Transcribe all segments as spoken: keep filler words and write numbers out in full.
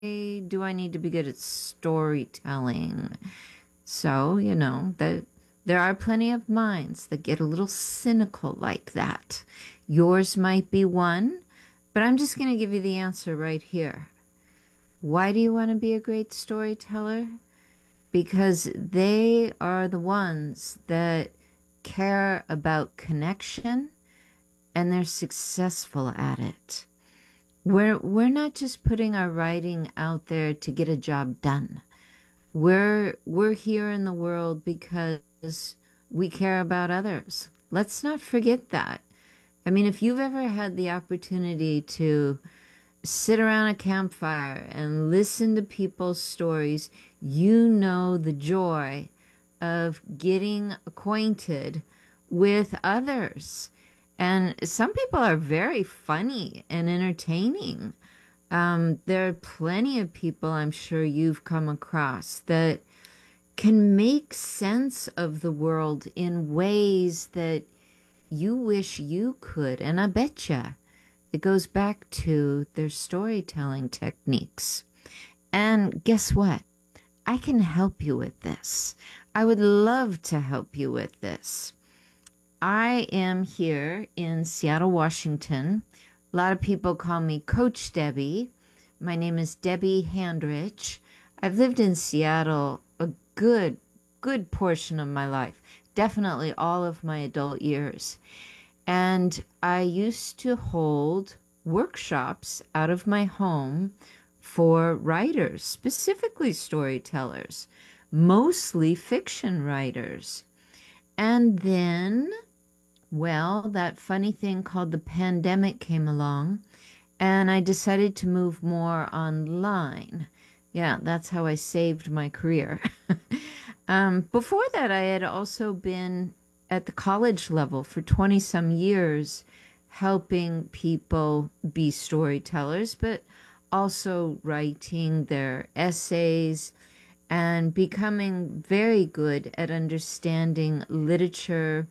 do I need to be good at storytelling? So, you know, that there are plenty of minds that get a little cynical like that. Yours might be one, but I'm just going to give you the answer right here. Why do you want to be a great storyteller? Because they are the ones that care about connection and they're successful at it. We're we're not just putting our writing out there to get a job done. We're we're here in the world because we care about others. Let's not forget that. I mean, if you've ever had the opportunity to sit around a campfire and listen to people's stories, you know the joy of getting acquainted with others. And some people are very funny and entertaining. Um, there are plenty of people I'm sure you've come across that can make sense of the world in ways that you wish you could. And I betcha it goes back to their storytelling techniques. And guess what? I can help you with this. I would love to help you with this. I am here in Seattle, Washington. A lot of people call me Coach Debbie. My name is Debbie Handrich. I've lived in Seattle a good, good portion of my life, definitely all of my adult years. And I used to hold workshops out of my home for writers, specifically storytellers, mostly fiction writers. And then, well, that funny thing called the pandemic came along, and I decided to move more online. Yeah, that's how I saved my career. um, before that, I had also been at the college level for twenty some years, helping people be storytellers, but also writing their essays and becoming very good at understanding literature.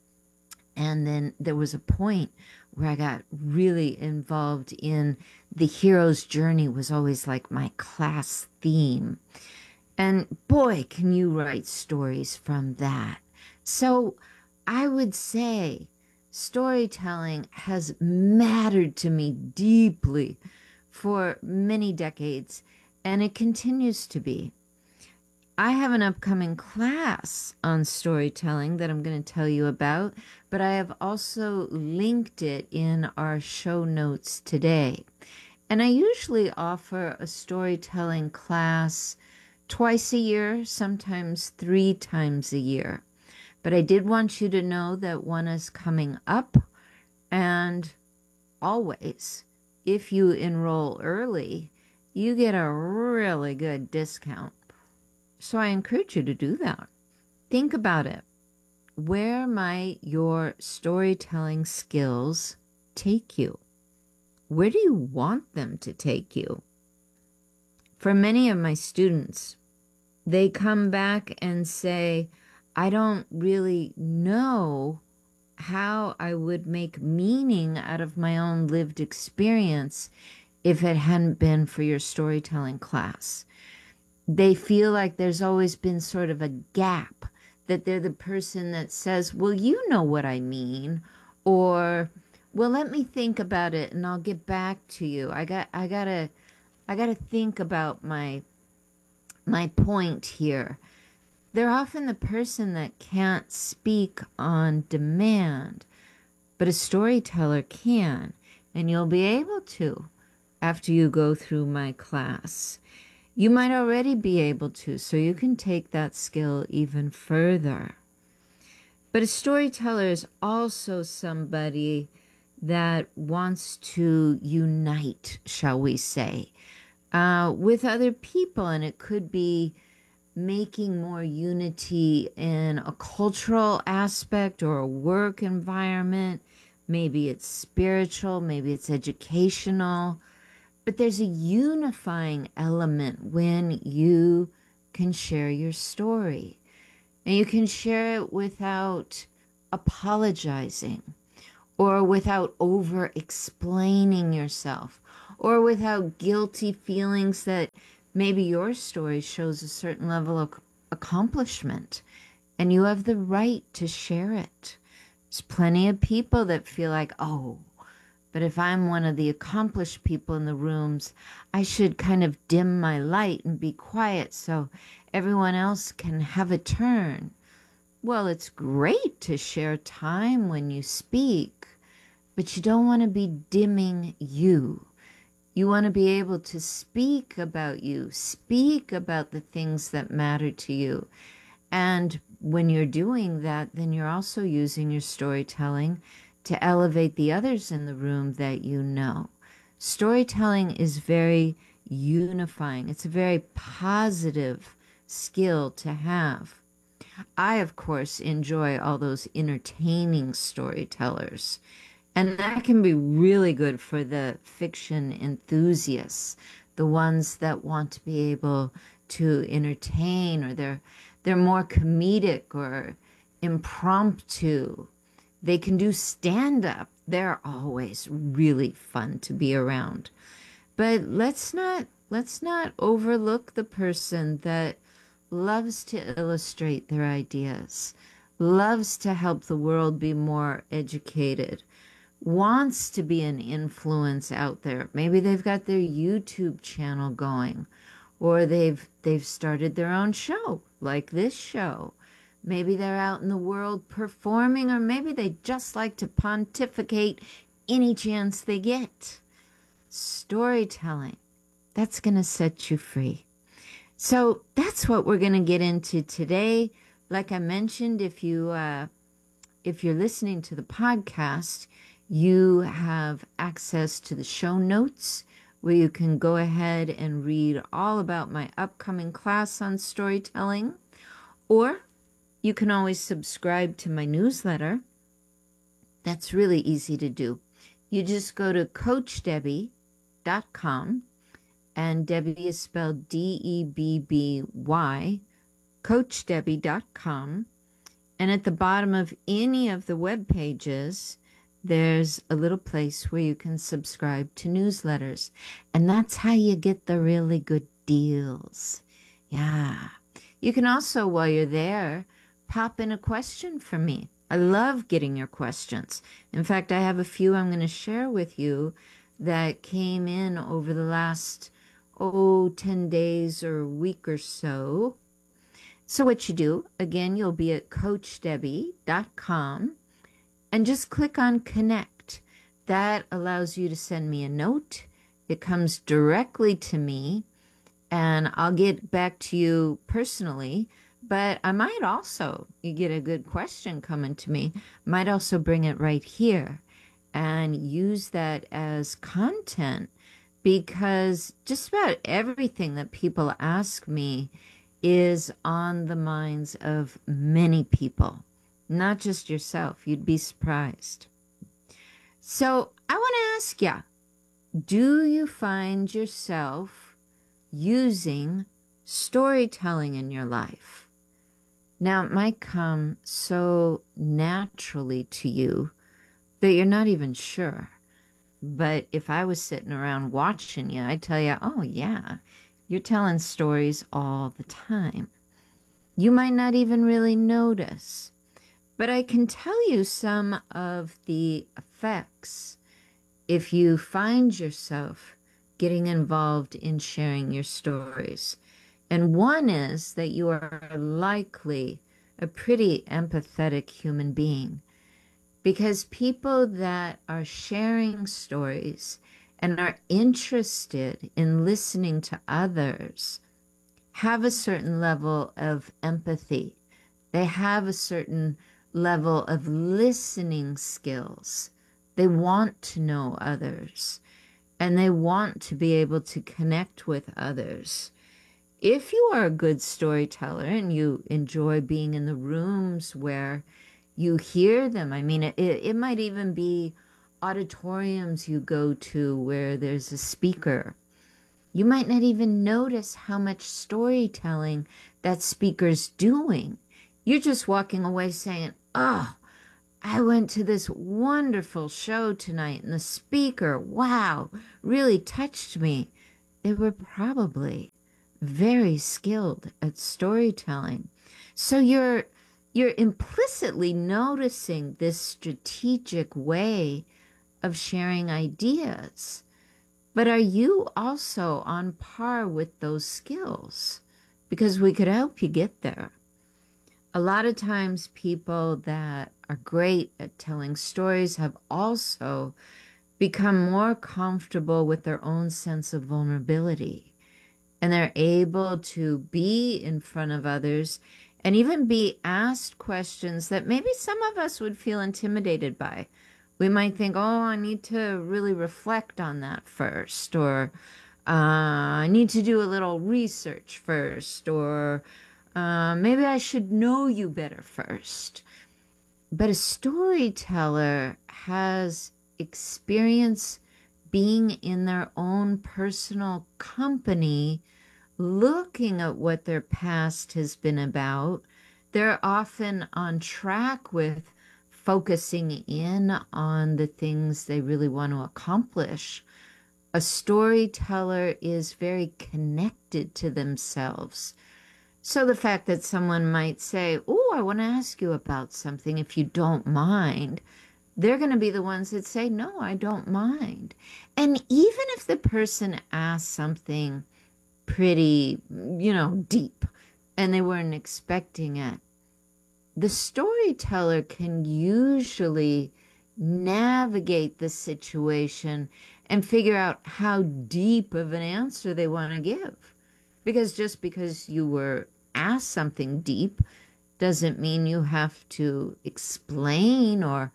And then there was a point where I got really involved in the hero's journey was always like my class theme. And boy, can you write stories from that. So I would say storytelling has mattered to me deeply for many decades, and it continues to be. I have an upcoming class on storytelling that I'm going to tell you about, but I have also linked it in our show notes today. And I usually offer a storytelling class twice a year, sometimes three times a year. But I did want you to know that one is coming up, and always, if you enroll early, you get a really good discount. So I encourage you to do that. Think about it. Where might your storytelling skills take you? Where do you want them to take you? For many of my students, they come back and say, I don't really know how I would make meaning out of my own lived experience if it hadn't been for your storytelling class. They feel like there's always been sort of a gap, that they're the person that says, well, you know what I mean, or, well, let me think about it and I'll get back to you. I got, I gotta, I gotta think about my, my point here. They're often the person that can't speak on demand, but a storyteller can, and you'll be able to after you go through my class. You might already be able to, so you can take that skill even further. But a storyteller is also somebody that wants to unite, shall we say, uh, with other people. And it could be making more unity in a cultural aspect or a work environment. Maybe it's spiritual, maybe it's educational. But there's a unifying element when you can share your story. And you can share it without apologizing or without over explaining yourself or without guilty feelings that maybe your story shows a certain level of accomplishment and you have the right to share it. There's plenty of people that feel like, oh, but if I'm one of the accomplished people in the rooms, I should kind of dim my light and be quiet so everyone else can have a turn. Well, it's great to share time when you speak, but you don't want to be dimming you. You want to be able to speak about you, speak about the things that matter to you. And when you're doing that, then you're also using your storytelling to elevate the others in the room that you know. Storytelling is very unifying. It's a very positive skill to have. I, of course, enjoy all those entertaining storytellers. And that can be really good for the fiction enthusiasts, the ones that want to be able to entertain, or they're they're more comedic or impromptu. They can do stand-up. They're always really fun to be around. But let's not let's not overlook the person that loves to illustrate their ideas, loves to help the world be more educated, wants to be an influence out there. Maybe they've got their YouTube channel going, or they've they've started their own show, like this show. Maybe they're out in the world performing, or maybe they just like to pontificate any chance they get. Storytelling, that's going to set you free. So that's what we're going to get into today. Like I mentioned, if you uh, if you're listening to the podcast, you have access to the show notes where you can go ahead and read all about my upcoming class on storytelling, or you can always subscribe to my newsletter. That's really easy to do. You just go to coach debby dot com, and Debbie is spelled D E B B Y, coach debby dot com. And at the bottom of any of the web pages, there's a little place where you can subscribe to newsletters. And that's how you get the really good deals. Yeah. You can also, while you're there, pop in a question for me. I love getting your questions. In fact, I have a few I'm going to share with you that came in over the last, oh, ten days or a week or so. So what you do, again, you'll be at coach debby dot com and just click on connect. That allows you to send me a note. It comes directly to me, and I'll get back to you personally. But I might also, you get a good question coming to me, might also bring it right here and use that as content, because just about everything that people ask me is on the minds of many people, not just yourself. You'd be surprised. So I want to ask you, do you find yourself using storytelling in your life? Now, it might come so naturally to you that you're not even sure. But if I was sitting around watching you, I'd tell you, oh, yeah, you're telling stories all the time. You might not even really notice. But I can tell you some of the effects if you find yourself getting involved in sharing your stories. And one is that you are likely a pretty empathetic human being, because people that are sharing stories and are interested in listening to others have a certain level of empathy. They have a certain level of listening skills. They want to know others, and they want to be able to connect with others. If you are a good storyteller and you enjoy being in the rooms where you hear them, I mean, it, it might even be auditoriums you go to where there's a speaker. You might not even notice how much storytelling that speaker's doing. You're just walking away saying, oh, I went to this wonderful show tonight and the speaker, wow, really touched me. They were probably very skilled at storytelling. So you're you're implicitly noticing this strategic way of sharing ideas. But are you also on par with those skills? Because we could help you get there. A lot of times people that are great at telling stories have also become more comfortable with their own sense of vulnerability. And they're able to be in front of others and even be asked questions that maybe some of us would feel intimidated by. We might think, oh, I need to really reflect on that first, or uh, I need to do a little research first, or uh, maybe I should know you better first. But a storyteller has experience being in their own personal company, looking at what their past has been about. They're often on track with focusing in on the things they really want to accomplish. A storyteller is very connected to themselves. So the fact that someone might say, oh, I want to ask you about something if you don't mind, they're going to be the ones that say, no, I don't mind. And even if the person asks something pretty, you know, deep and they weren't expecting it, the storyteller can usually navigate the situation and figure out how deep of an answer they want to give. Because just because you were asked something deep doesn't mean you have to explain or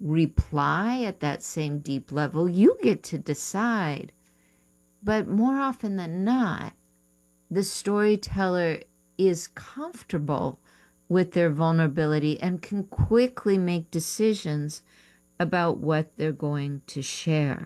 reply at that same deep level. You get to decide. But more often than not, the storyteller is comfortable with their vulnerability and can quickly make decisions about what they're going to share.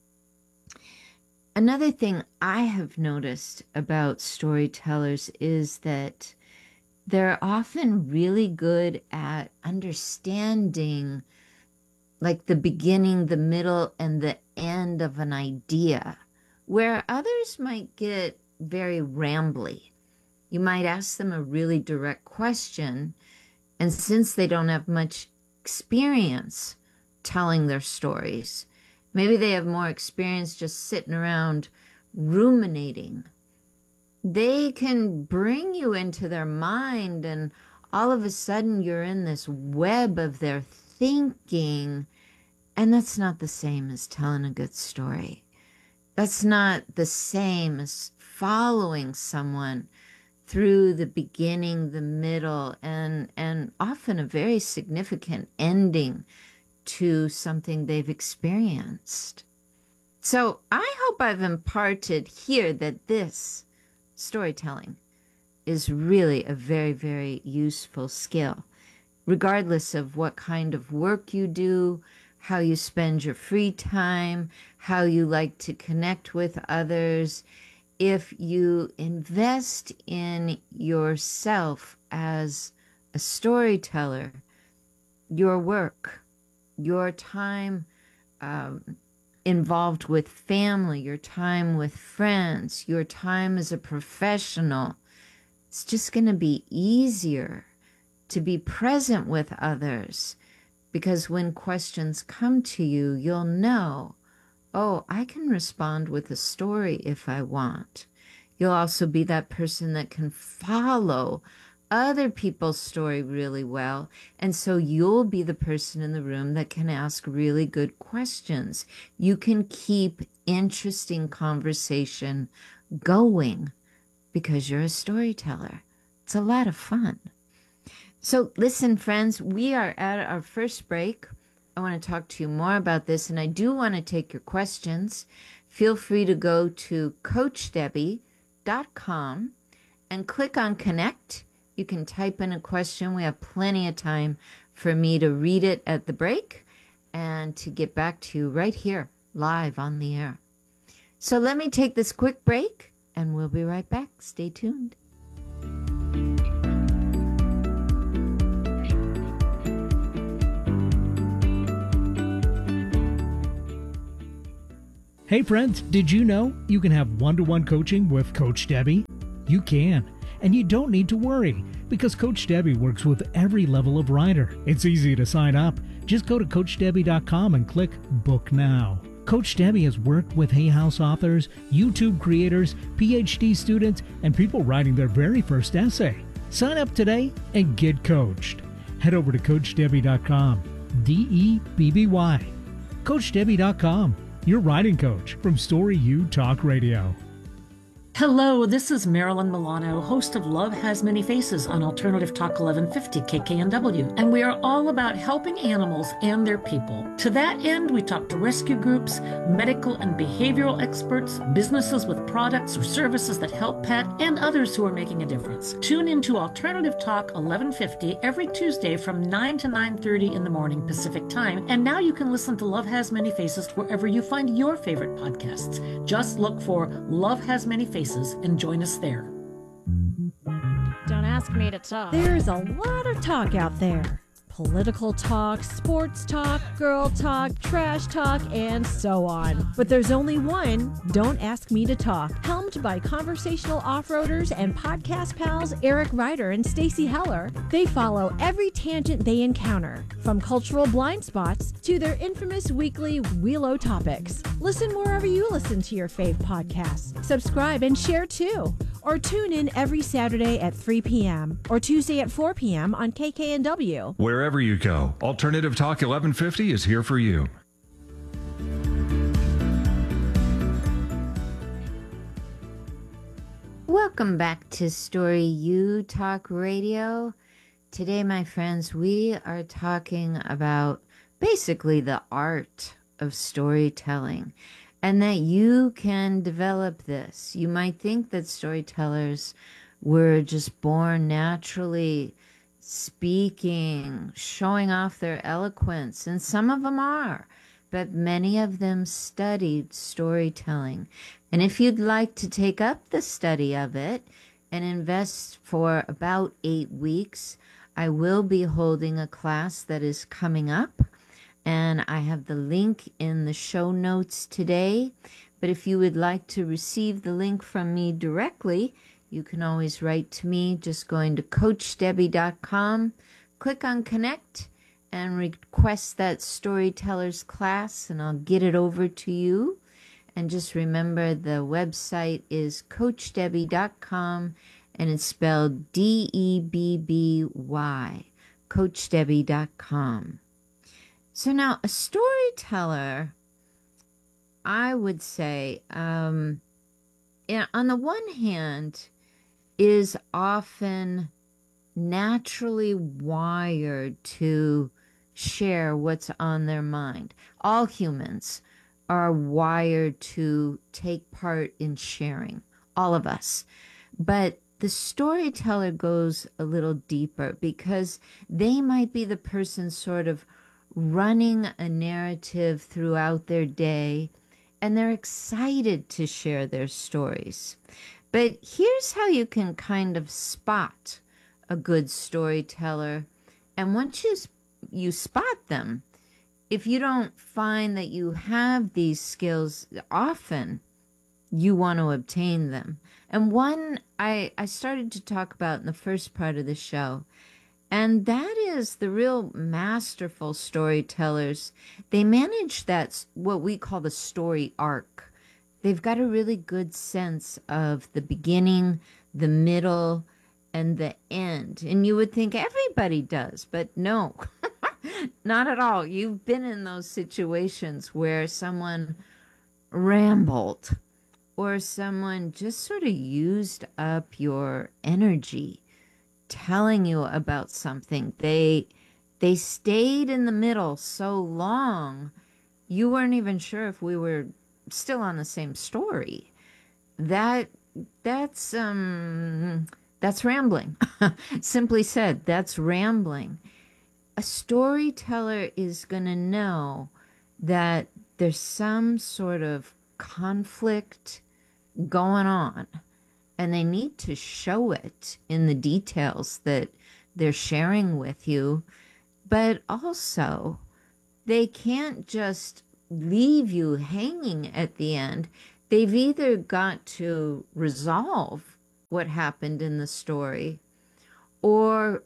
Another thing I have noticed about storytellers is that they're often really good at understanding like the beginning, the middle, and the end of an idea, where others might get very rambly. You might ask them a really direct question, and since they don't have much experience telling their stories, maybe they have more experience just sitting around ruminating, they can bring you into their mind, and all of a sudden you're in this web of their thinking, and that's not the same as telling a good story. That's not the same as following someone through the beginning, the middle, and and often a very significant ending to something they've experienced. So I hope I've imparted here that this storytelling is really a very, very useful skill, regardless of what kind of work you do, how you spend your free time, how you like to connect with others. If you invest in yourself as a storyteller, your work, your time um, involved with family, your time with friends, your time as a professional, it's just going to be easier to be present with others, because when questions come to you, you'll know, oh, I can respond with a story if I want. You'll also be that person that can follow other people's story really well. And so you'll be the person in the room that can ask really good questions. You can keep interesting conversation going because you're a storyteller. It's a lot of fun. So listen, friends, we are at our first break. I want to talk to you more about this, and I do want to take your questions. Feel free to go to coach debbie dot com and click on Connect. You can type in a question. We have plenty of time for me to read it at the break and to get back to you right here, live on the air. So let me take this quick break, and we'll be right back. Stay tuned. Hey friends, did you know you can have one-to-one coaching with Coach Debbie? You can, and you don't need to worry because Coach Debbie works with every level of rider. It's easy to sign up. Just go to coach debbie dot com and click Book Now. Coach Debbie has worked with Hay House authors, YouTube creators, P H D students, and people writing their very first essay. Sign up today and get coached. Head over to coach debbie dot com, D E B B Y. coach debbie dot com. Your writing coach from Story U Talk Radio. Hello, this is Marilyn Milano, host of Love Has Many Faces on Alternative Talk eleven fifty K K N W, and we are all about helping animals and their people. To that end, we talk to rescue groups, medical and behavioral experts, businesses with products or services that help pet, and others who are making a difference. Tune into Alternative Talk eleven fifty every Tuesday from nine to nine thirty in the morning Pacific Time, and now you can listen to Love Has Many Faces wherever you find your favorite podcasts. Just look for Love Has Many Faces and join us there. Don't ask me to talk. There's a lot of talk out there. Political talk, sports talk, girl talk, trash talk, and so on. But there's only one, Don't Ask Me to Talk, helmed by conversational off-roaders and podcast pals Eric Ryder and Stacy Heller. They follow every tangent they encounter, from cultural blind spots to their infamous weekly Wheelo topics. Listen wherever you listen to your fave podcasts. Subscribe and share too. Or tune in every Saturday at three p.m. or Tuesday at four p.m. on K K N W. Wherever you go, Alternative Talk eleven fifty is here for you. Welcome back to Story U Talk Radio. Today, my friends, we are talking about basically the art of storytelling, and that you can develop this. You might think that storytellers were just born naturally speaking, showing off their eloquence, and some of them are, but many of them studied storytelling. And if you'd like to take up the study of it and invest for about eight weeks, I will be holding a class that is coming up, and I have the link in the show notes today. But if you would like to receive the link from me directly, you can always write to me just going to coach debbie dot com, click on Connect, and request that storytellers class, and I'll get it over to you. And just remember, the website is coach debbie dot com, and it's spelled D E B B Y, coach debbie dot com. So now, a storyteller, I would say, um, yeah, on the one hand, is often naturally wired to share what's on their mind. All humans are wired to take part in sharing, all of us. But the storyteller goes a little deeper because they might be the person sort of running a narrative throughout their day, and they're excited to share their stories. But here's how you can kind of spot a good storyteller. And once you, you spot them, if you don't find that you have these skills, often you want to obtain them. And one I, I started to talk about in the first part of the show, and that is the real masterful storytellers. They manage that, what we call the story arc. They've got a really good sense of the beginning, the middle, and the end. And you would think everybody does, but no, not at all. You've been in those situations where someone rambled or someone just sort of used up your energy telling you about something. They they stayed in the middle so long, you weren't even sure if we were still on the same story. That that's um that's rambling. Simply said, that's rambling. A storyteller is going to know that there's some sort of conflict going on, and they need to show it in the details that they're sharing with you. But also, they can't just leave you hanging at the end. They've either got to resolve what happened in the story or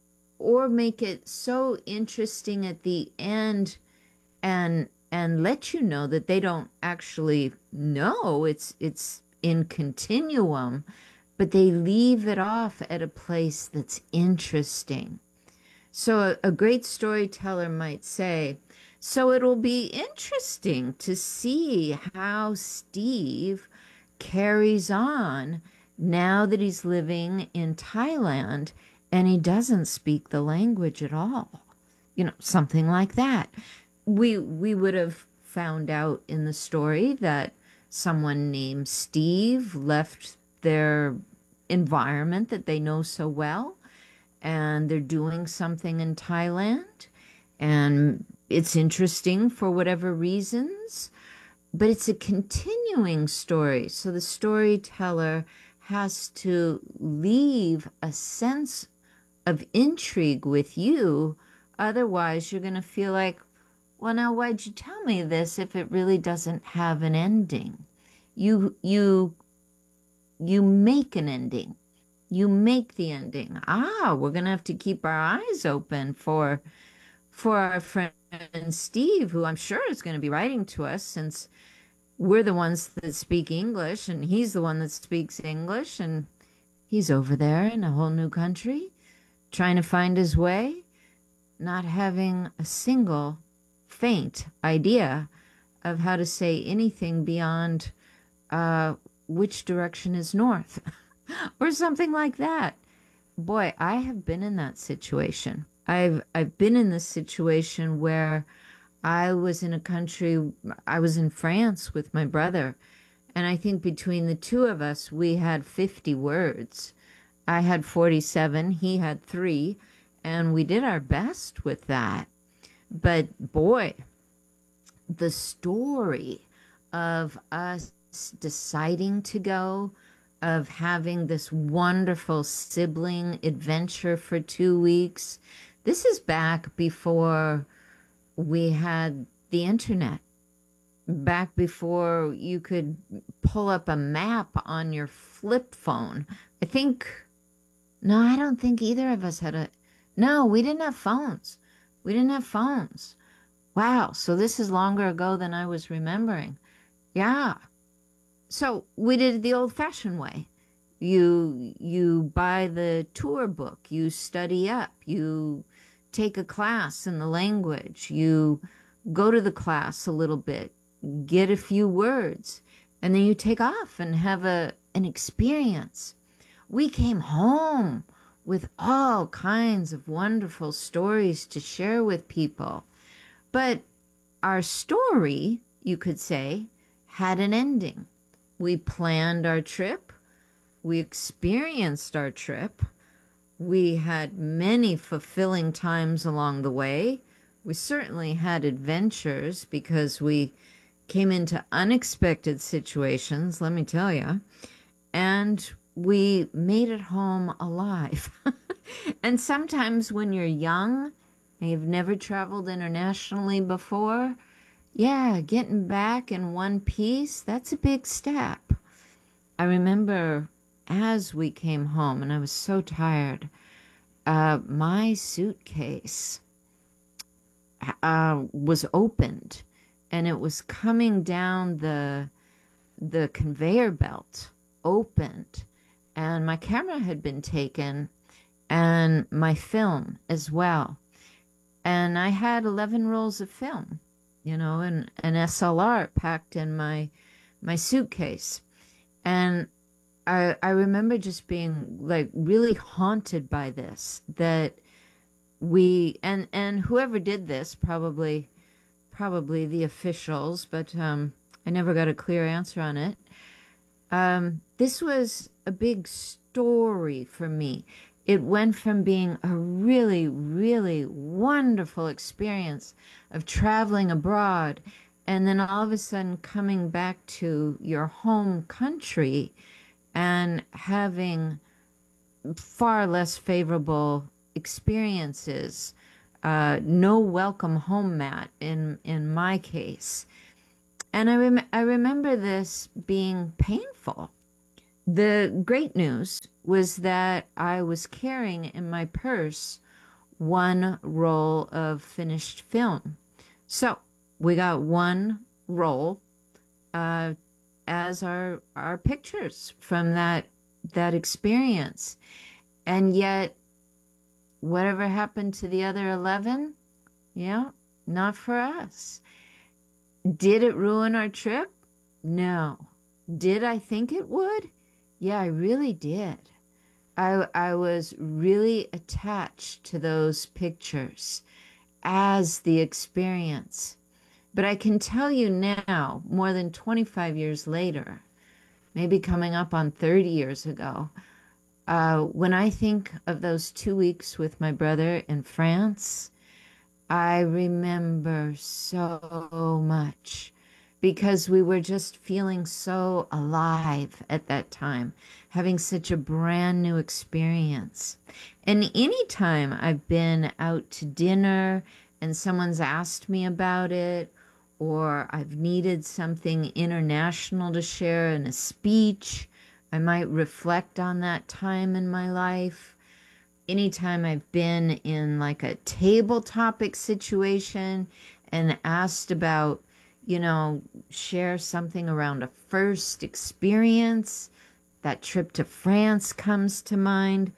or make it so interesting at the end and and let you know that they don't actually know it's it's in continuum, but they leave it off at a place that's interesting. So a, a great storyteller might say, so it'll be interesting to see how Steve carries on now that he's living in Thailand and he doesn't speak the language at all. You know, something like that. We we would have found out in the story that someone named Steve left their environment that they know so well, and they're doing something in Thailand, and it's interesting for whatever reasons, but it's a continuing story. So the storyteller has to leave a sense of intrigue with you. Otherwise, you're going to feel like, well, now why'd you tell me this if it really doesn't have an ending? You, you, you make an ending. You make the ending. Ah, we're going to have to keep our eyes open for, for our friend Steve, who I'm sure is going to be writing to us since we're the ones that speak English and he's the one that speaks English, and he's over there in a whole new country trying to find his way, not having a single faint idea of how to say anything beyond uh, which direction is north or something like that. Boy, I have been in that situation. I've I've been in this situation where I was in a country, I was in France with my brother, and I think between the two of us, we had fifty words. I had forty-seven, he had three, and we did our best with that. But boy, the story of us deciding to go, of having this wonderful sibling adventure for two weeks, this is back before we had the internet, back before you could pull up a map on your flip phone. I think, no, I don't think either of us had a, no, we didn't have phones. We didn't have phones. Wow, so this is longer ago than I was remembering. Yeah. So we did it the old-fashioned way. You you buy the tour book, you study up, you take a class in the language, you go to the class a little bit, get a few words, and then you take off and have a an experience. We came home with all kinds of wonderful stories to share with people. But our story, you could say, had an ending. We planned our trip. We experienced our trip. We had many fulfilling times along the way. We certainly had adventures because we came into unexpected situations, let me tell you. And we made it home alive. And sometimes when you're young and you've never traveled internationally before, yeah, getting back in one piece, that's a big step. I remember as we came home, and I was so tired, uh, my suitcase uh, was opened, and it was coming down the the conveyor belt, opened, and my camera had been taken, and my film as well. And I had eleven rolls of film, you know, and an S L R packed in my my suitcase. And I I remember just being like really haunted by this, that we and and whoever did this, probably probably the officials, but um I never got a clear answer on it. Um this was a big story for me. It went from being a really, really wonderful experience of traveling abroad, and then all of a sudden coming back to your home country and having far less favorable experiences, uh, no welcome home mat in in my case. And I rem- I remember this being painful. The great news was that I was carrying in my purse one roll of finished film. So we got one roll uh, as our our pictures from that that experience. And yet, whatever happened to the other eleven, yeah, not for us. Did it ruin our trip? No. Did I think it would? Yeah, I really did. I, I was really attached to those pictures as the experience. But I can tell you now, more than twenty-five years later, maybe coming up on thirty years ago, uh, when I think of those two weeks with my brother in France, I remember so much because we were just feeling so alive at that time, having such a brand new experience. And anytime I've been out to dinner and someone's asked me about it, or I've needed something international to share in a speech, I might reflect on that time in my life. Anytime I've been in like a table topic situation and asked about, you know, share something around a first experience, that trip to France comes to mind.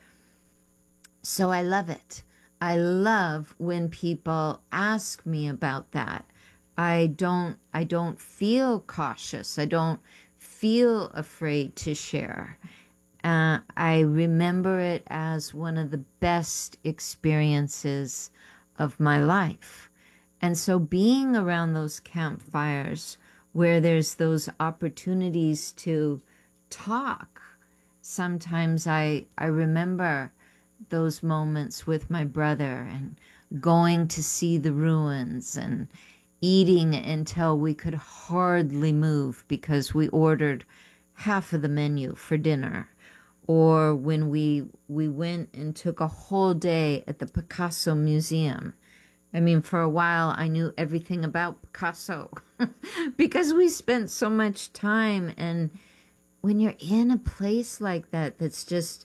So I love it. I love when people ask me about that. I don't I don't feel cautious. I don't feel afraid to share. Uh, I remember it as one of the best experiences of my life. And so being around those campfires where there's those opportunities to talk, sometimes I, I remember those moments with my brother and going to see the ruins and eating until we could hardly move because we ordered half of the menu for dinner. Or when we we went and took a whole day at the Picasso Museum. I mean, for a while, I knew everything about Picasso because we spent so much time. And when you're in a place like that, that's just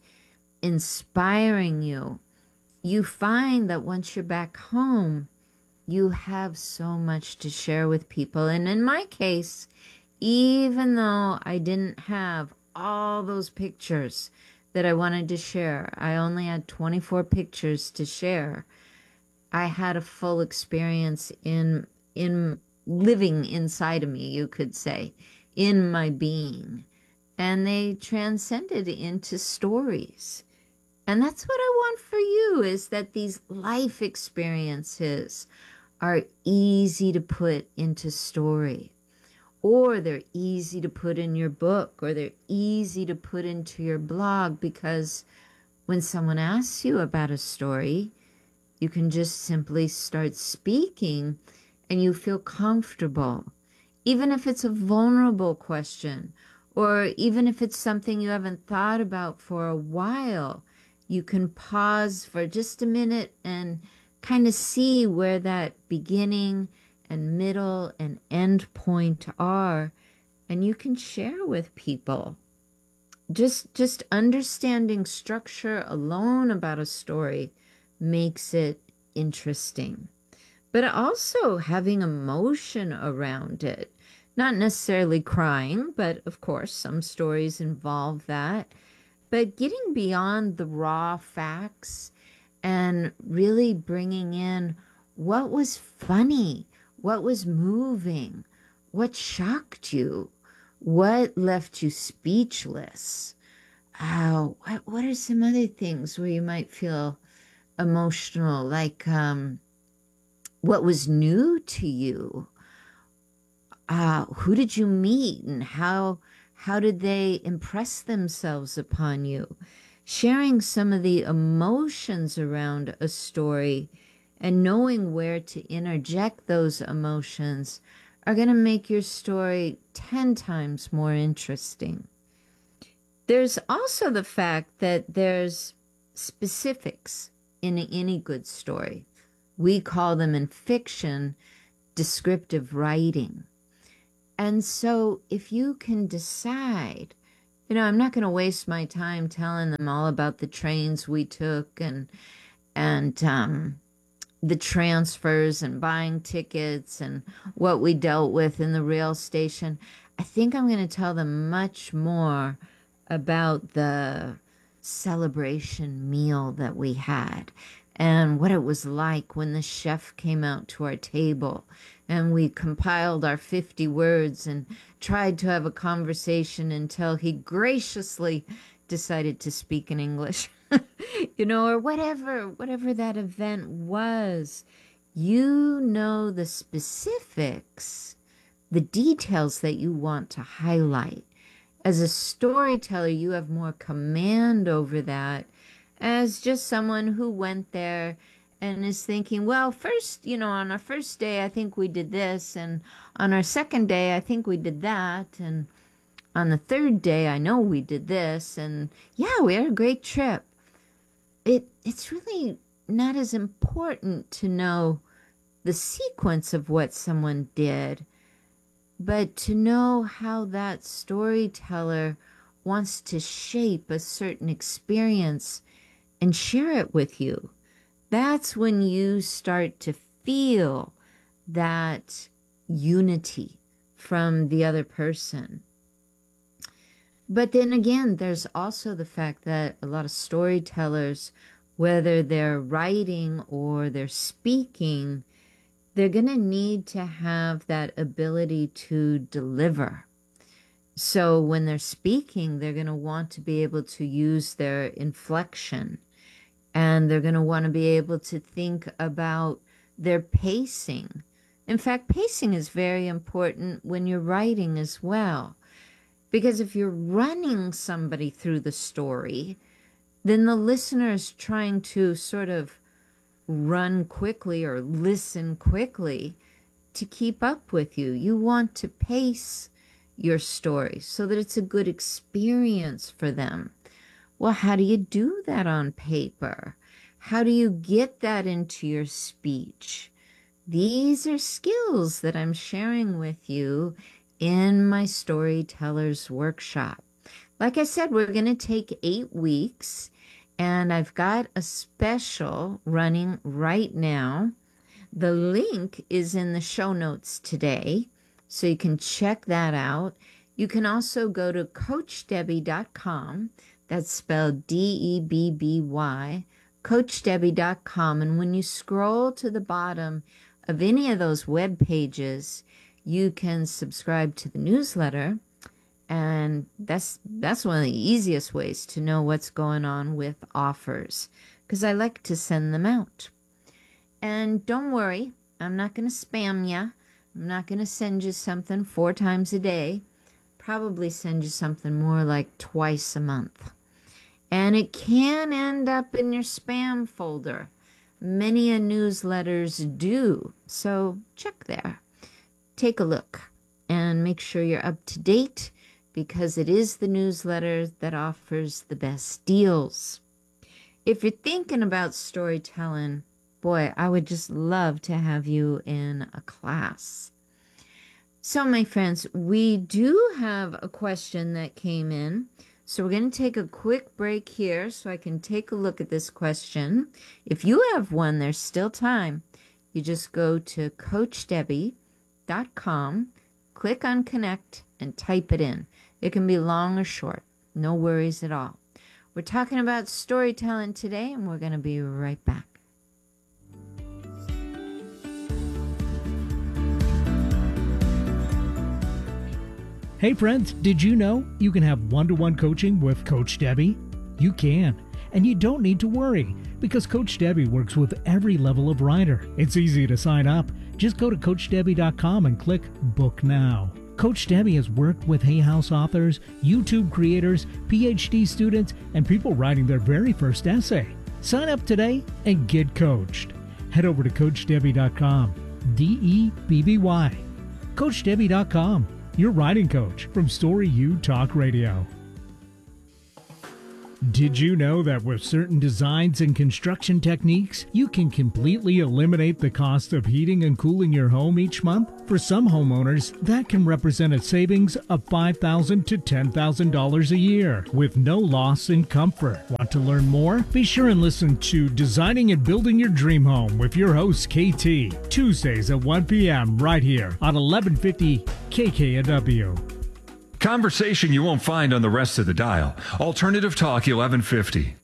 inspiring you, you find that once you're back home, you have so much to share with people. And in my case, even though I didn't have all those pictures that I wanted to share, I only had twenty-four pictures to share. I had a full experience in in living inside of me, you could say, in my being. And they transcended into stories. And that's what I want for you, is that these life experiences are easy to put into story. Or they're easy to put in your book, or they're easy to put into your blog, because when someone asks you about a story, you can just simply start speaking and you feel comfortable. Even if it's a vulnerable question, or even if it's something you haven't thought about for a while, you can pause for just a minute and kind of see where that beginning and middle and end point are, and you can share with people. Just just understanding structure alone about a story makes it interesting. But also having emotion around it. Not necessarily crying, but of course some stories involve that. But getting beyond the raw facts and really bringing in what was funny, what was moving, what shocked you, what left you speechless. Uh, what, what are some other things where you might feel emotional, like um, what was new to you? Uh, who did you meet, and how how did they impress themselves upon you? Sharing some of the emotions around a story and knowing where to interject those emotions are going to make your story ten times more interesting. There's also the fact that there's specifics in any good story. We call them in fiction descriptive writing. And so if you can decide, you know, I'm not going to waste my time telling them all about the trains we took and and um, the transfers and buying tickets and what we dealt with in the rail station. I think I'm going to tell them much more about the celebration meal that we had and what it was like when the chef came out to our table and we compiled our fifty words and tried to have a conversation until he graciously decided to speak in English, you know, or whatever, whatever that event was. You know the specifics, the details that you want to highlight. As a storyteller, you have more command over that. As just someone who went there and is thinking, well, first, you know, on our first day, I think we did this. And on our second day, I think we did that. And on the third day, I know we did this. And yeah, we had a great trip. It It's really not as important to know the sequence of what someone did, but to know how that storyteller wants to shape a certain experience and share it with you. That's when you start to feel that unity from the other person. But then again, there's also the fact that a lot of storytellers, whether they're writing or they're speaking, they're going to need to have that ability to deliver. So when they're speaking, they're going to want to be able to use their inflection. And they're going to want to be able to think about their pacing. In fact, pacing is very important when you're writing as well. Because if you're running somebody through the story, then the listener is trying to sort of run quickly or listen quickly to keep up with you. You want to pace your story so that it's a good experience for them. Well, how do you do that on paper? How do you get that into your speech? These are skills that I'm sharing with you in my Storytellers Workshop. Like I said, we're going to take eight weeks, and I've got a special running right now. The link is in the show notes today, so you can check that out. You can also go to coach debby dot com. That's spelled D E B B Y, coach debby dot com. And when you scroll to the bottom of any of those web pages, you can subscribe to the newsletter. And that's that's one of the easiest ways to know what's going on with offers, because I like to send them out. And don't worry, I'm not going to spam you. I'm not going to send you something four times a day. Probably send you something more like twice a month. And it can end up in your spam folder. Many a newsletters do. So check there. Take a look and make sure you're up to date, because it is the newsletter that offers the best deals. If you're thinking about storytelling, boy, I would just love to have you in a class. So, my friends, we do have a question that came in. So we're going to take a quick break here so I can take a look at this question. If you have one, there's still time. You just go to coach debby dot com, click on connect, and type it in. It can be long or short. No worries at all. We're talking about storytelling today, and we're going to be right back. Hey friends, did you know you can have one-to-one coaching with Coach Debby? You can, and you don't need to worry, because Coach Debby works with every level of writer. It's easy to sign up. Just go to coach debby dot com and click Book Now. Coach Debby has worked with Hay House authors, YouTube creators, P H D students, and people writing their very first essay. Sign up today and get coached. Head over to coach debby dot com, D E B B Y. coach debby dot com, your writing coach from Story U Talk Radio. Did you know that with certain designs and construction techniques, you can completely eliminate the cost of heating and cooling your home each month? For some homeowners, that can represent a savings of five thousand dollars to ten thousand dollars a year with no loss in comfort. Want to learn more? Be sure and listen to Designing and Building Your Dream Home with your host, K T, Tuesdays at one p.m. right here on eleven fifty K K N W. Conversation you won't find on the rest of the dial. Alternative Talk eleven fifty.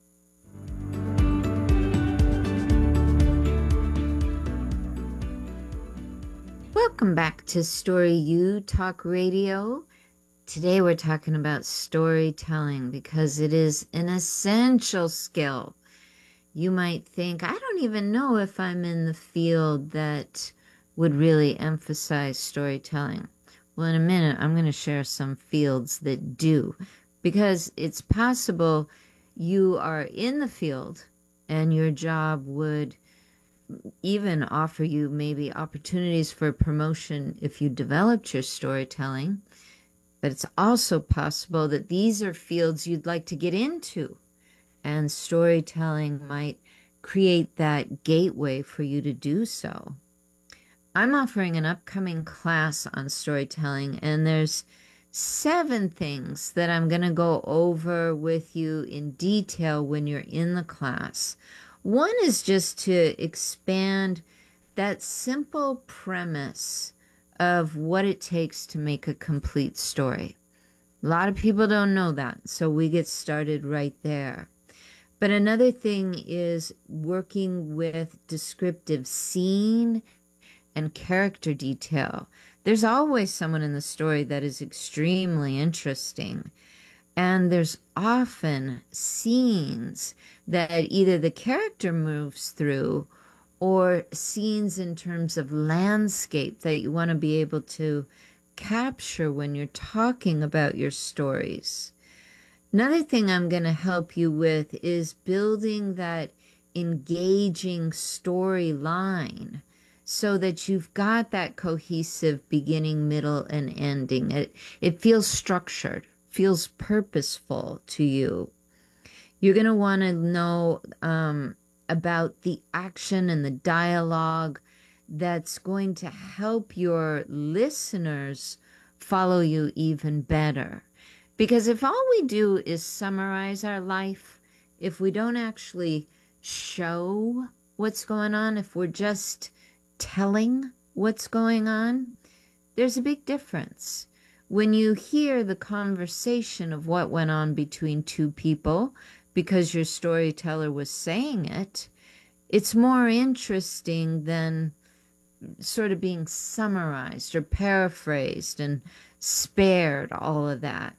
Welcome back to Story U Talk Radio. Today we're talking about storytelling because it is an essential skill. You might think, I don't even know if I'm in the field that would really emphasize storytelling. Well, in a minute, I'm going to share some fields that do, because it's possible you are in the field and your job would even offer you maybe opportunities for promotion if you developed your storytelling. But it's also possible that these are fields you'd like to get into, and storytelling might create that gateway for you to do so. I'm offering an upcoming class on storytelling, and there's seven things that I'm going to go over with you in detail when you're in the class. One is just to expand that simple premise of what it takes to make a complete story. A lot of people don't know that, so we get started right there. But another thing is working with descriptive scene and character detail. There's always someone in the story that is extremely interesting. And there's often scenes that either the character moves through or scenes in terms of landscape that you want to be able to capture when you're talking about your stories. Another thing I'm going to help you with is building that engaging storyline, so that you've got that cohesive beginning, middle, and ending. It, it feels structured, feels purposeful to you. You're going to want to know um, about the action and the dialogue that's going to help your listeners follow you even better. Because if all we do is summarize our life, if we don't actually show what's going on, if we're just telling what's going on, there's a big difference. When you hear the conversation of what went on between two people because your storyteller was saying it, it's more interesting than sort of being summarized or paraphrased and spared all of that.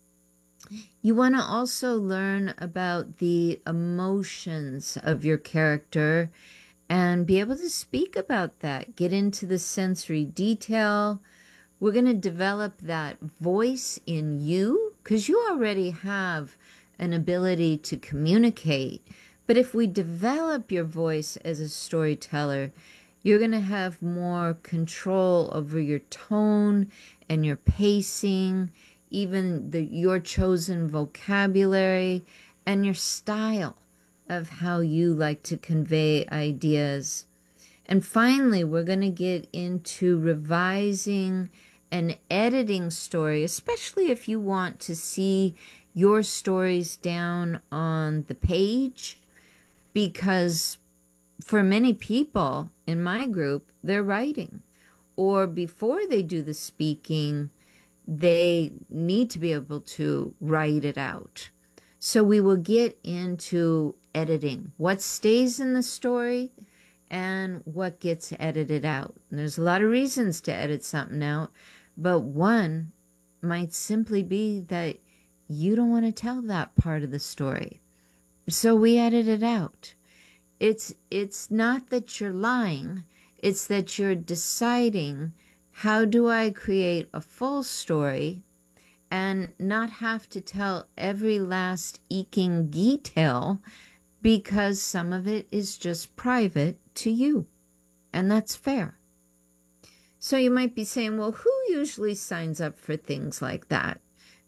You want to also learn about the emotions of your character and be able to speak about that, get into the sensory detail. We're going to develop that voice in you because you already have an ability to communicate. But if we develop your voice as a storyteller, you're going to have more control over your tone and your pacing, even the, your chosen vocabulary and your style of how you like to convey ideas. And finally, we're going to get into revising and editing story, especially if you want to see your stories down on the page, because for many people in my group, they're writing, or before they do the speaking, they need to be able to write it out. So we will get into editing, what stays in the story and what gets edited out. And there's a lot of reasons to edit something out, but one might simply be that you don't want to tell that part of the story. So we edit it out. It's it's not that you're lying, it's that you're deciding, how do I create a full story and not have to tell every last eking detail, because some of it is just private to you, and that's fair. So you might be saying, well, who usually signs up for things like that?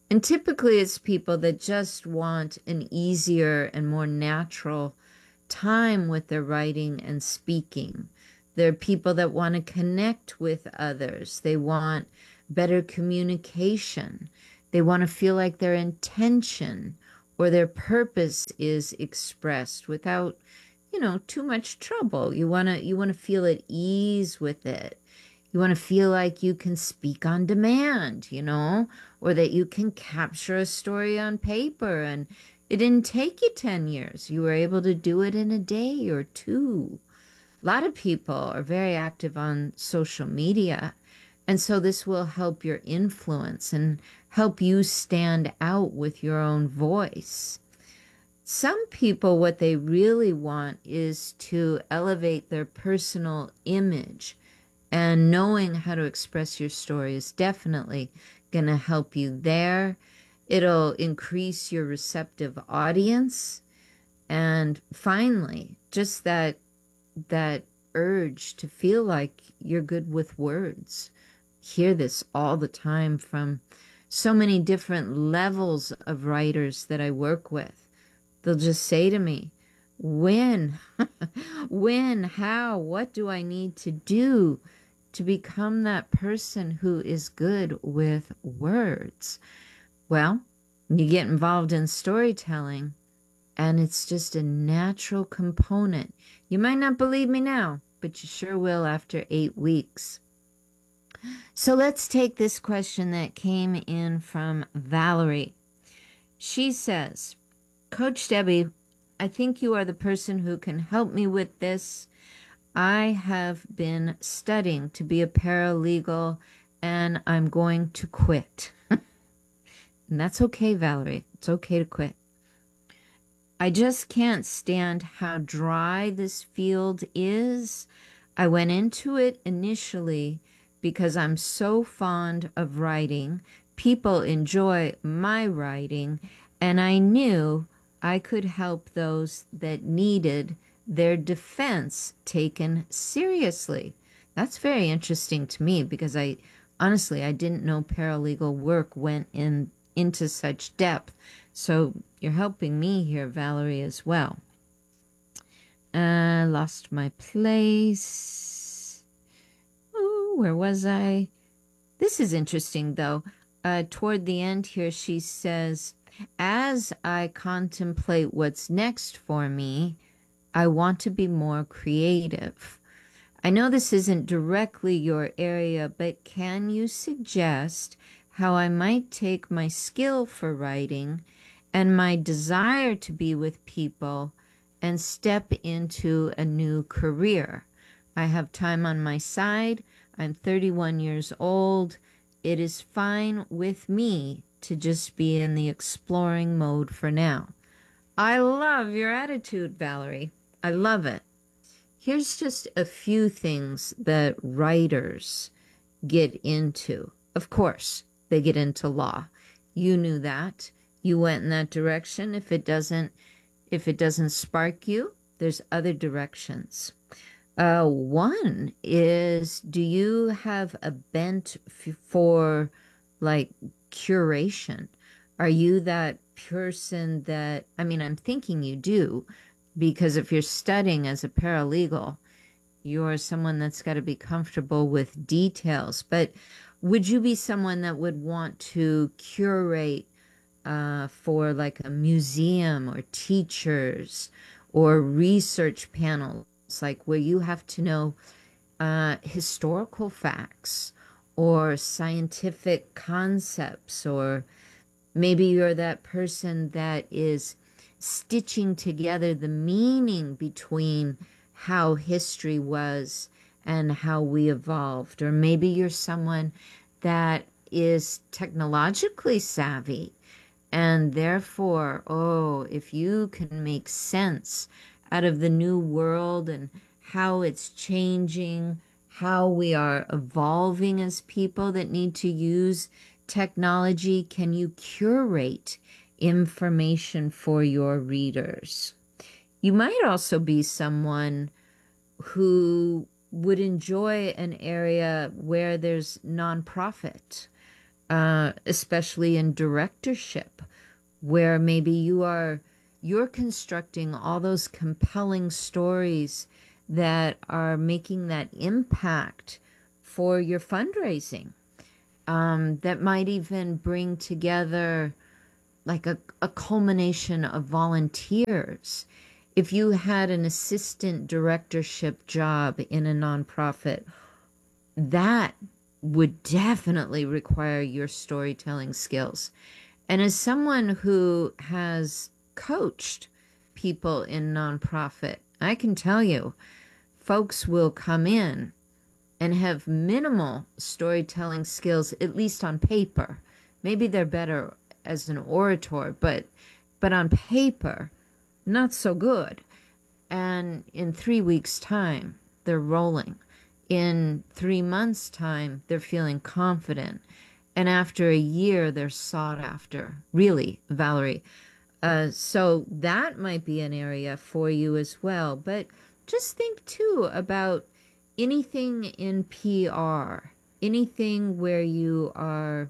And typically it's people that just want an easier and more natural time with their writing and speaking. They're people that want to connect with others. They want better communication. They want to feel like their intention or their purpose is expressed without, you know, too much trouble. You want to you want to feel at ease with it. You want to feel like you can speak on demand, you know, or that you can capture a story on paper and it didn't take you ten years. You were able to do it in a day or two. A lot of people are very active on social media, and so this will help your influence and help you stand out with your own voice. Some people, what they really want is to elevate their personal image, and knowing how to express your story is definitely going to help you there. It'll increase your receptive audience. And finally, just that that urge to feel like you're good with words. Hear this all the time from so many different levels of writers that I work with. They'll just say to me, when, when, how, what do I need to do to become that person who is good with words? Well, you get involved in storytelling, and it's just a natural component. You might not believe me now, but you sure will after eight weeks. So let's take this question that came in from Valerie. She says, Coach Debbie, I think you are the person who can help me with this. I have been studying to be a paralegal, and I'm going to quit. And that's okay, Valerie. It's okay to quit. I just can't stand how dry this field is. I went into it initially because I'm so fond of writing. People enjoy my writing, and I knew I could help those that needed their defense taken seriously. That's very interesting to me because I honestly, I didn't know paralegal work went in into such depth. So you're helping me here, Valerie, as well. I uh, lost my place. Oh, where was I? This is interesting, though. Uh, toward the end here, she says, as I contemplate what's next for me, I want to be more creative. I know this isn't directly your area, but can you suggest how I might take my skill for writing and my desire to be with people and step into a new career? I have time on my side. I'm thirty-one years old. It is fine with me to just be in the exploring mode for now. I love your attitude, Valerie. I love it. Here's just a few things that writers get into. Of course, they get into law. You knew that. You went in that direction. If it doesn't, if it doesn't spark you, there's other directions. Uh, one is, do you have a bent f- for like curation? Are you that person that, I mean, I'm thinking you do, because if you're studying as a paralegal, you're someone that's got to be comfortable with details. But would you be someone that would want to curate uh, for like a museum or teachers or research panels, like where you have to know uh, historical facts or scientific concepts, or maybe you're that person that is stitching together the meaning between how history was and how we evolved, or maybe you're someone that is technologically savvy, and therefore, oh, if you can make sense out of the new world and how it's changing, how we are evolving as people that need to use technology, can you curate information for your readers? You might also be someone who would enjoy an area where there's nonprofit. uh, especially in directorship, where maybe you are you're constructing all those compelling stories that are making that impact for your fundraising. Um, that might even bring together like a, a culmination of volunteers. If you had an assistant directorship job in a nonprofit, that would definitely require your storytelling skills. And as someone who has coached people in nonprofit, I can tell you, folks will come in and have minimal storytelling skills, at least on paper. Maybe they're better as an orator, but but on paper, not so good. And in three weeks' time, they're rolling. In three months' time, they're feeling confident. And after a year, they're sought after. Really, Valerie. Uh, so that might be an area for you as well. But just think, too, about anything in P R, anything where you are,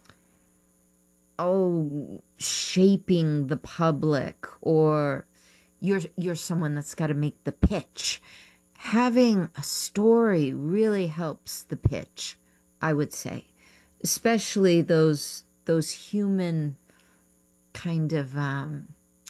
oh, shaping the public, or you're you're someone that's got to make the pitch. Having a story really helps the pitch, I would say, especially those those human kind of um,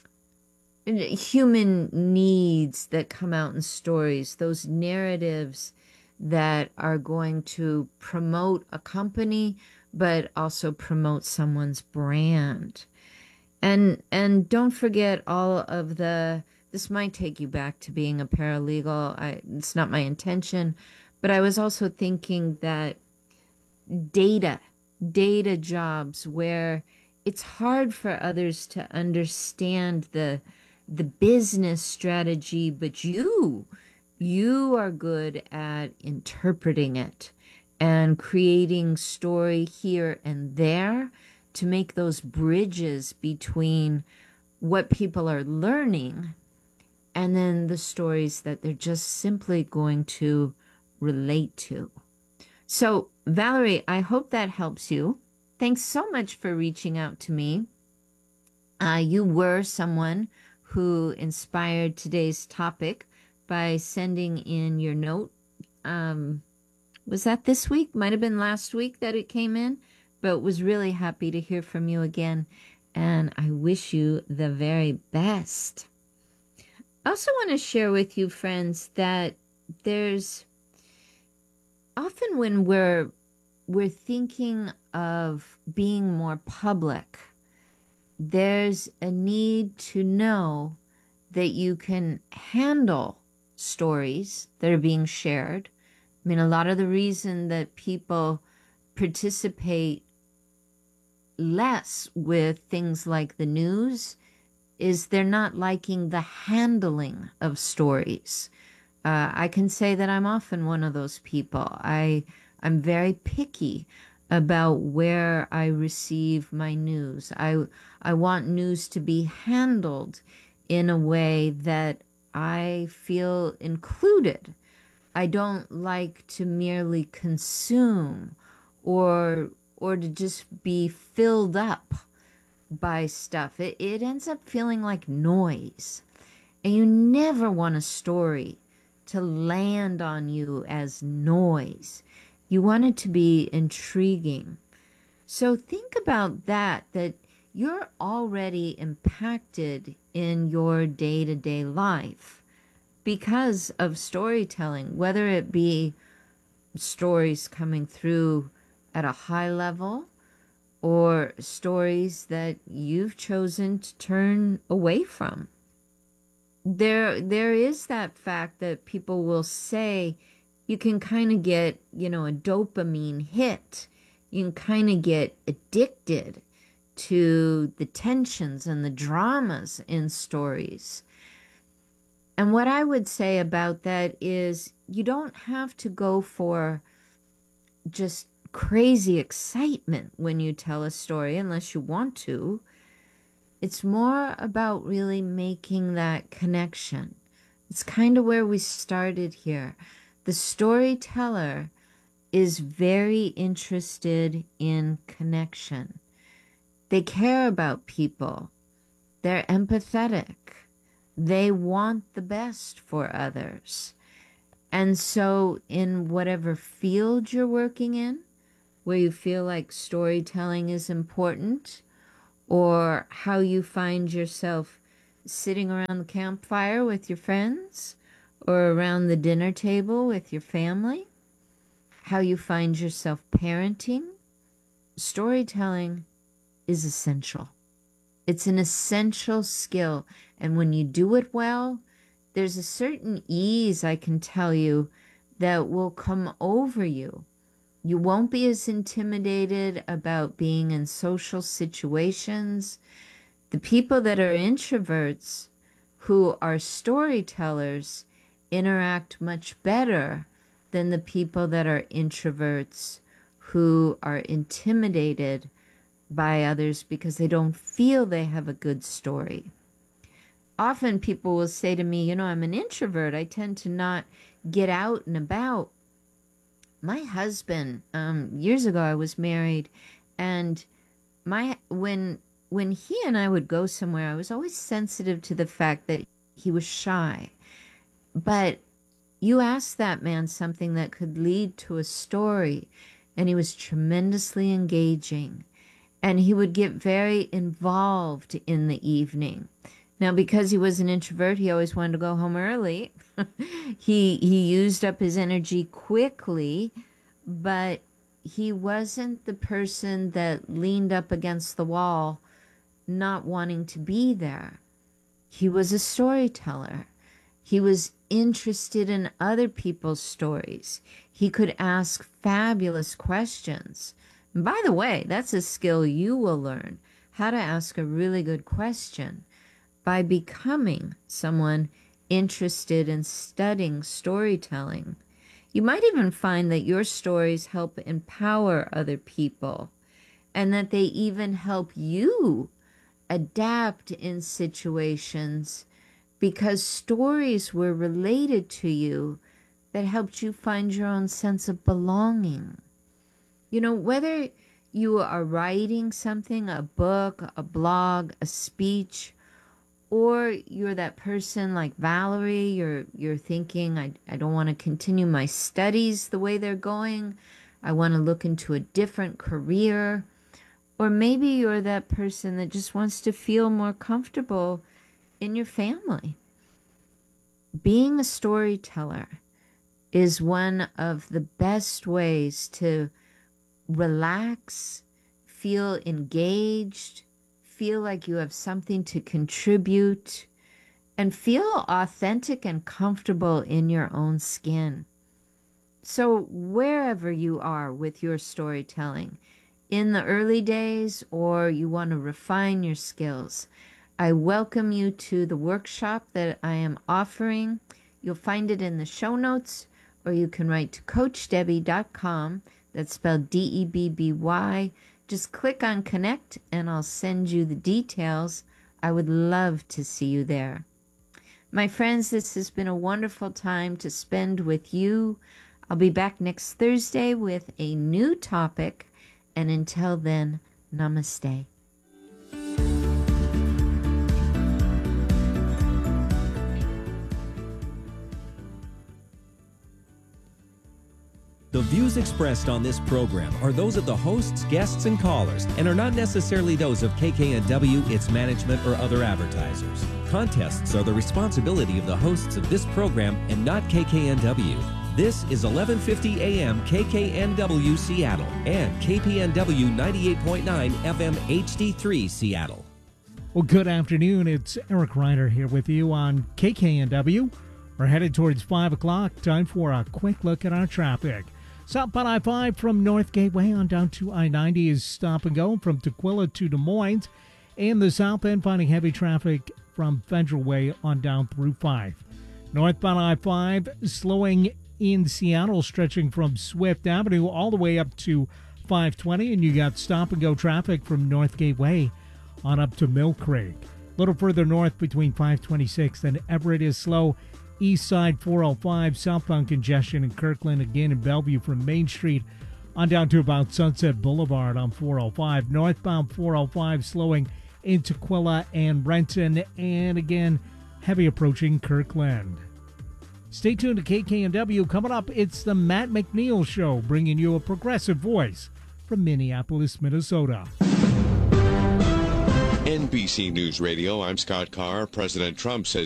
human needs that come out in stories, those narratives that are going to promote a company, but also promote someone's brand. And and don't forget all of the, this might take you back to being a paralegal. I, it's not my intention, but I was also thinking that data, data jobs where it's hard for others to understand the the business strategy, but you, you are good at interpreting it and creating story here and there to make those bridges between what people are learning and then the stories that they're just simply going to relate to. So, Valerie, I hope that helps you. Thanks so much for reaching out to me. Uh, you were someone who inspired today's topic by sending in your note. Um, was that this week? Might have been last week that it came in, but was really happy to hear from you again. And I wish you the very best. I also want to share with you, friends, that there's often when we're we're thinking of being more public, there's a need to know that you can handle stories that are being shared. I mean, a lot of the reason that people participate less with things like the news is they're not liking the handling of stories. Uh, I can say that I'm often one of those people. I, I'm very picky about where I receive my news. I, I want news to be handled in a way that I feel included. I don't like to merely consume or or to just be filled up by stuff. It, it ends up feeling like noise. And you never want a story to land on you as noise. You want it to be intriguing. So think about that, that you're already impacted in your day-to-day life because of storytelling, whether it be stories coming through at a high level or stories that you've chosen to turn away from. There, there is that fact that people will say you can kind of get, you know, a dopamine hit. You can kind of get addicted to the tensions and the dramas in stories. And what I would say about that is you don't have to go for just crazy excitement when you tell a story unless you want to. It's more about really making that connection. It's kind of where we started here. The storyteller is very interested in connection. They care about people. They're empathetic. They want the best for others. And so in whatever field you're working in, where you feel like storytelling is important, or how you find yourself sitting around the campfire with your friends, or around the dinner table with your family, how you find yourself parenting, storytelling is essential. It's an essential skill. And when you do it well, there's a certain ease, I can tell you, that will come over you. You won't be as intimidated about being in social situations. The people that are introverts who are storytellers interact much better than the people that are introverts who are intimidated by others because they don't feel they have a good story. Often people will say to me, you know, I'm an introvert. I tend to not get out and about. My husband, um, years ago, I was married, and my when when he and I would go somewhere, I was always sensitive to the fact that he was shy. But you asked that man something that could lead to a story, and he was tremendously engaging, and he would get very involved in the evening. Now, because he was an introvert, he always wanted to go home early. he he used up his energy quickly, but he wasn't the person that leaned up against the wall, not wanting to be there. He was a storyteller. He was interested in other people's stories. He could ask fabulous questions. And by the way, that's a skill you will learn, how to ask a really good question, by becoming someone interested in studying storytelling. You might even find that your stories help empower other people, and that they even help you adapt in situations because stories were related to you that helped you find your own sense of belonging. You know, whether you are writing something, a book, a blog, a speech, or you're that person like Valerie, you're you're thinking, I, I don't want to continue my studies the way they're going. I want to look into a different career. Or maybe you're that person that just wants to feel more comfortable in your family. Being a storyteller is one of the best ways to relax, feel engaged, feel like you have something to contribute, and feel authentic and comfortable in your own skin. So wherever you are with your storytelling, in the early days, or you want to refine your skills, I welcome you to the workshop that I am offering. You'll find it in the show notes, or you can write to coach debby dot com. That's spelled D E B B Y. Just click on connect and I'll send you the details. I would love to see you there. My friends, this has been a wonderful time to spend with you. I'll be back next Thursday with a new topic. And until then, namaste. The views expressed on this program are those of the hosts, guests, and callers, and are not necessarily those of K K N W, its management, or other advertisers. Contests are the responsibility of the hosts of this program and not K K N W. This is eleven fifty A M K K N W Seattle and K P N W ninety-eight point nine F M H D three Seattle. Well, good afternoon. It's Eric Ryder here with you on K K N W. We're headed towards five o'clock. Time for a quick look at our traffic. Southbound I five from North Gateway on down to I ninety is stop and go from Tukwila to Des Moines. And the south end finding heavy traffic from Federal Way on down through five. Northbound I five slowing in Seattle, stretching from Swift Avenue all the way up to five twenty, and you got stop-and-go traffic from North Gateway on up to Mill Creek. A little further north between five twenty-sixth and Everett is slow East side four oh five, southbound congestion in Kirkland, again in Bellevue from Main Street on down to about Sunset Boulevard on four oh five. Northbound four oh five slowing into Tukwila and Renton, and again, heavy approaching Kirkland. Stay tuned to K K N W. Coming up, it's the Matt McNeil Show, bringing you a progressive voice from Minneapolis, Minnesota. N B C News Radio, I'm Scott Carr. President Trump says